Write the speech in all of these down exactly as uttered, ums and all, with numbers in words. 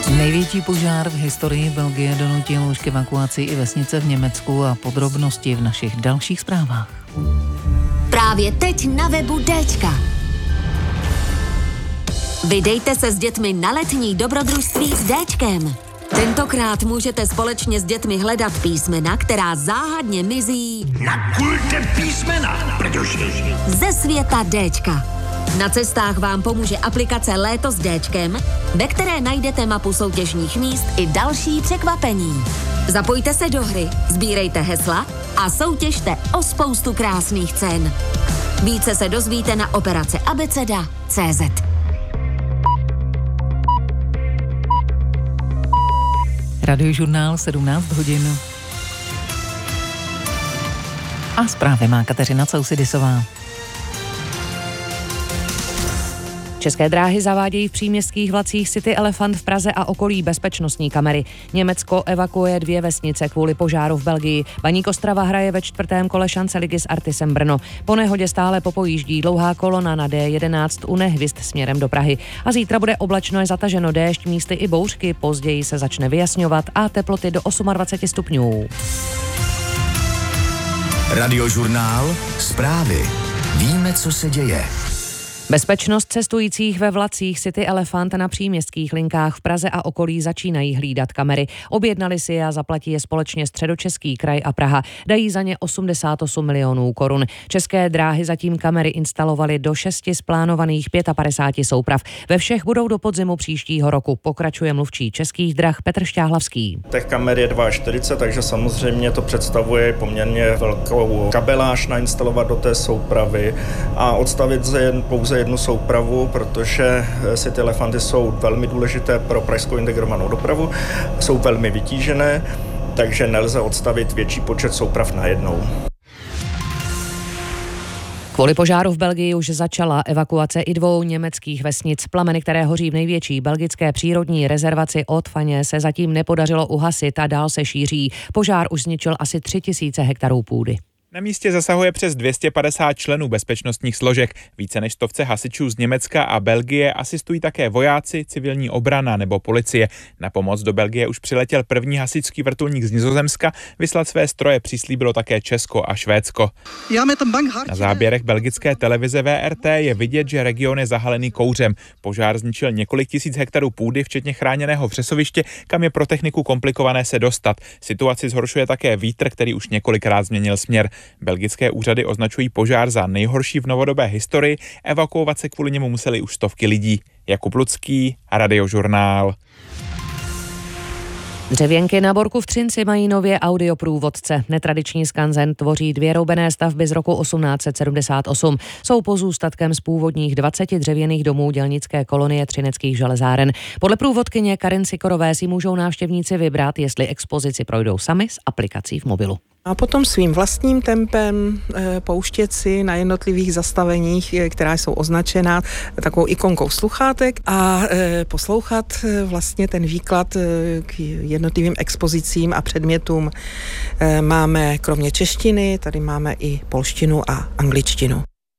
Největší požár v historii Belgie donutil už k evakuaci i vesnice v Německu a podrobnosti v našich dalších zprávách. Právě teď na webu Déčka. Vydejte se s dětmi na letní dobrodružství s Déčkem. Tentokrát můžete společně s dětmi hledat písmena, která záhadně mizí na kulte písmena, protože ze světa Déčka. Na cestách vám pomůže aplikace Léto s Déčkem, ve které najdete mapu soutěžních míst i další překvapení. Zapojte se do hry, sbírejte hesla a soutěžte o spoustu krásných cen. Více se dozvíte na operace abeceda tečka cé zet. Radiožurnál sedmnáct hodin. A zprávy má Kateřina Causidisová. České dráhy zavádějí v příměstských vlacích City Elephant v Praze a okolí bezpečnostní kamery. Německo evakuuje dvě vesnice kvůli požáru v Belgii. Baník Ostrava hraje ve čtvrtém kole šance ligy s Artisem Brno. Po nehodě stále popojíždí dlouhá kolona na D jedenáct u Nehvězd směrem do Prahy. A zítra bude oblačno, je zataženo déšť, místy i bouřky, později se začne vyjasňovat a teploty do dvacet osm stupňů. Radiožurnál, zprávy. Víme, co se děje. Bezpečnost cestujících ve vlacích City Elephant na příměstských linkách v Praze a okolí začínají hlídat kamery. Objednali si je a zaplatí je společně Středočeský kraj a Praha. Dají za ně osmdesát osm milionů korun. České dráhy zatím kamery instalovaly do šesti z plánovaných padesát pět souprav. Ve všech budou do podzimu příštího roku, pokračuje mluvčí Českých drah Petr Šťáhlavský. Těch kamer je čtyřicet dva, takže samozřejmě to představuje poměrně velkou kabeláž nainstalovat do té soupravy a odstavit jen pouze jednu soupravu, protože City Elefanty jsou velmi důležité pro pražskou integrovanou dopravu, jsou velmi vytížené, takže nelze odstavit větší počet souprav najednou. Kvůli požáru v Belgii už začala evakuace i dvou německých vesnic. Plameny, které hoří v největší belgické přírodní rezervaci Haute-Fagne, se zatím nepodařilo uhasit a dál se šíří. Požár už zničil asi tři tisíce hektarů půdy. Na místě zasahuje přes dvě stě padesát členů bezpečnostních složek. Více než stovce hasičů z Německa a Belgie asistují také vojáci, civilní obrana nebo policie. Na pomoc do Belgie už přiletěl první hasičský vrtulník z Nizozemska, vyslat své stroje přislíbilo také Česko a Švédsko. Na záběrech belgické televize V R T je vidět, že region je zahalený kouřem. Požár zničil několik tisíc hektarů půdy, včetně chráněného vřesoviště, kam je pro techniku komplikované se dostat. Situaci zhoršuje také vítr, který už několikrát změnil směr. Belgické úřady označují požár za nejhorší v novodobé historii, evakuovat se kvůli němu museli už stovky lidí. Jakub Lucký, Radiožurnál. Dřevěnky na Borku v Třinci mají nově audioprůvodce. Netradiční skanzen tvoří dvě roubené stavby z roku osmnáct set sedmdesát osm. Jsou pozůstatkem z původních dvaceti dřevěných domů dělnické kolonie Třineckých železáren. Podle průvodkyně Karen Sikorové si můžou návštěvníci vybrat, jestli expozici projdou sami s aplikací v mobilu. A potom svým vlastním tempem e, pouštět si na jednotlivých zastaveních, e, která jsou označena takovou ikonkou sluchátek a e, poslouchat e, vlastně ten výklad e, k jednotlivým expozicím a předmětům. E, máme kromě češtiny, tady máme i polštinu a angličtinu.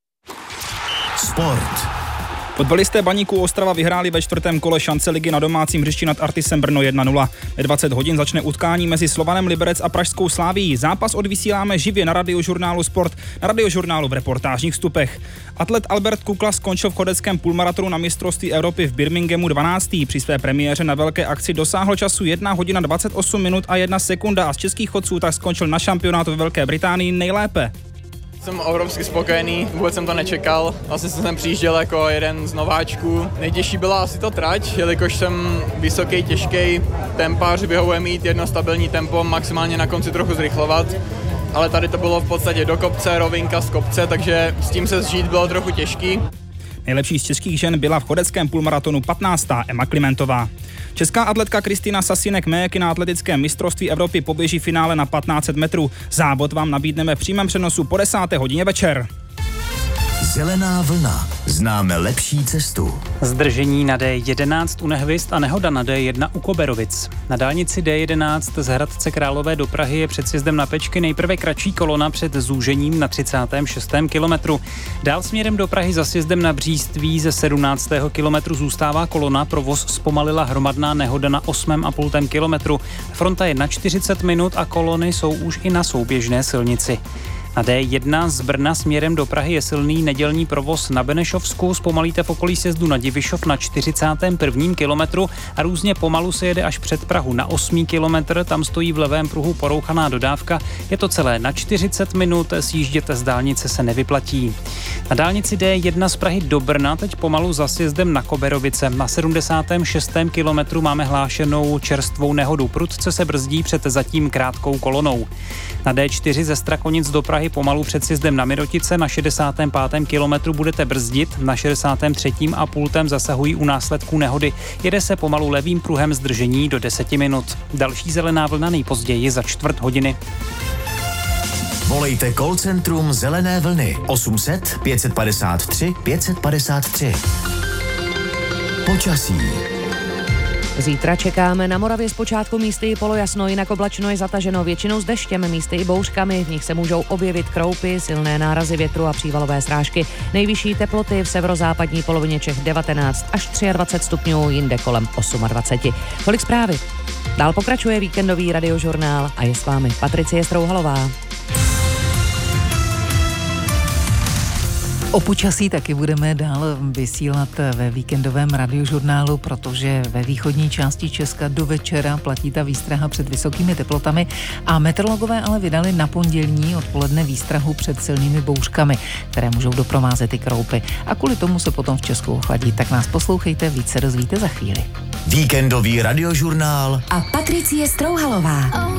Sport. Fotbalisté Baníku Ostrava vyhráli ve čtvrtém kole šance ligy na domácím hřišti nad Artisem Brno jedna nula. Ve dvacet hodin začne utkání mezi Slovanem Liberec a pražskou Slavií. Zápas odvysíláme živě na Radiožurnálu Sport, na Radiožurnálu v reportážních vstupech. Atlet Albert Kukla skončil v chodeckém půlmaratonu na mistrovství Evropy v Birminghamu dvanáctý. Při své premiéře na velké akci dosáhl času jedna hodina dvacet osm minut a jedna sekunda a z českých chodců tak skončil na šampionátu ve Velké Británii nejlépe. Jsem obrovsky spokojený, vůbec jsem to nečekal. Vlastně jsem sem přijížděl jako jeden z nováčků. Nejtěžší byla asi to trať, jelikož jsem vysoký, těžký tempář, vyhovuje mít jedno stabilní tempo, maximálně na konci trochu zrychlovat. Ale tady to bylo v podstatě do kopce, rovinka z kopce, takže s tím se zžít bylo trochu těžký. Nejlepší z českých žen byla v chodeckém půlmaratonu patnáctá Emma Klimentová. Česká atletka Kristýna Sasinek-Mejeky na atletickém mistrovství Evropy poběží finále na patnáct set metrů. Závod vám nabídneme v přímém přenosu po desáté hodině večer. Zelená vlna. Známe lepší cestu. Zdržení na D jedenáct u Nehvězd a nehoda na D jedna u Koberovic. Na dálnici D jedenáct z Hradce Králové do Prahy je před sjezdem na Pečky nejprve kratší kolona před zúžením na třicátém šestém kilometru. Dál směrem do Prahy za sjezdem na Bříství ze sedmnáctého kilometru zůstává kolona, provoz zpomalila hromadná nehoda na osmém a půl kilometru. Fronta je na čtyřicet minut a kolony jsou už i na souběžné silnici. Na D jedna z Brna směrem do Prahy je silný nedělní provoz na Benešovsku, zpomalíte v okolí sjezdu na Divišov na čtyřicátém prvním kilometru a různě pomalu se jede až před Prahu na osmý kilometr, tam stojí v levém pruhu porouchaná dodávka, je to celé na čtyřicet minut, sjíždět z dálnice se nevyplatí. Na dálnici D jedna z Prahy do Brna teď pomalu za sjezdem na Koberovice. Na sedmdesátém šestém kilometru máme hlášenou čerstvou nehodu, prudce se brzdí před zatím krátkou kolonou. Na D čtyři ze Strakonic do Prahy pomalu před sjezdem na Mirotice, na šedesátém pátém kilometru budete brzdit, na šedesátém třetím a pultem zasahují u následků nehody. Jede se pomalu levým pruhem zdržení do deseti minut. Další zelená vlna nejpozději za čtvrt hodiny. Volejte call centrum Zelené vlny osm set pět padesát tři pět padesát tři. Počasí. Zítra čekáme na Moravě zpočátku místy i polojasno, jinak oblačno je zataženo většinou s deštěm, místy i bouřkami, v nich se můžou objevit kroupy, silné nárazy větru a přívalové srážky. Nejvyšší teploty v severozápadní polovině Čech devatenáct až dvacet tři stupňů, jinde kolem dvacet osm. Tolik zprávy. Dál pokračuje víkendový radiožurnál a je s vámi Patricie Strouhalová. O počasí taky budeme dál vysílat ve víkendovém radiožurnálu, protože ve východní části Česka do večera platí ta výstraha před vysokými teplotami a meteorologové ale vydali na pondělní odpoledne výstrahu před silnými bouřkami, které můžou doprovázet i kroupy. A kvůli tomu se potom v Česku ochladí. Tak nás poslouchejte, více dozvíte za chvíli. Víkendový radiožurnál a Patricie Strouhalová.